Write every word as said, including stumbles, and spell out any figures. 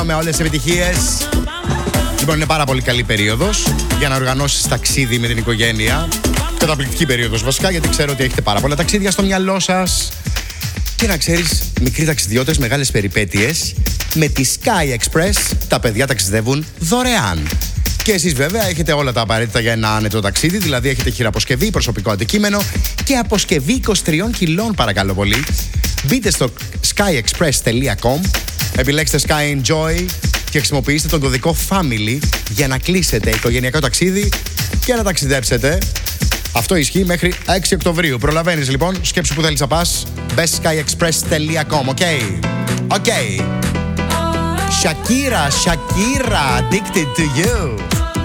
με όλες τις επιτυχίες. Λοιπόν, είναι πάρα πολύ καλή περίοδος για να οργανώσεις ταξίδι με την οικογένεια. Καταπληκτική περίοδος βασικά, γιατί ξέρω ότι έχετε πάρα πολλά ταξίδια στο μυαλό σας. Και να ξέρεις, μικροί ταξιδιώτες, μεγάλες περιπέτειες. Με τη Sky Express τα παιδιά ταξιδεύουν δωρεάν. Και εσείς βέβαια έχετε όλα τα απαραίτητα για ένα άνετο ταξίδι, δηλαδή έχετε χειραποσκευή, προσωπικό αντικείμενο και αποσκευή είκοσι τρία κιλών, παρακαλώ πολύ. Μπείτε στο skyexpress τελεία com, επιλέξτε Sky Enjoy και χρησιμοποιήστε τον κωδικό Family για να κλείσετε οικογενειακό ταξίδι και να ταξιδέψετε. Αυτό ισχύει μέχρι έξι Οκτωβρίου. Προλαβαίνεις λοιπόν, σκέψου που θέλεις να πας. Μπες skyexpress τελεία com, οκ. Οκ. Shakira, Shakira, addicted to you.